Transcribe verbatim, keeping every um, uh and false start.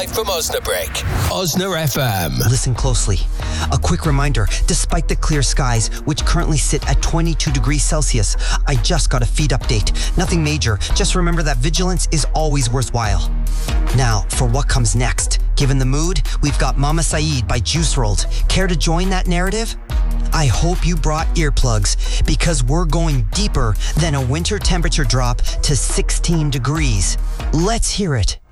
live from Osnabrück. Osna F M. Listen closely. A quick reminder, despite the clear skies, which currently sit at twenty-two degrees Celsius, I just got a feed update. Nothing major, just remember that vigilance is always worthwhile. Now, for what comes next. Given the mood, we've got Mama Saeed by Juice world. Care to join that narrative? I hope you brought earplugs, because we're going deeper than a winter temperature drop to sixteen degrees. Let's hear it.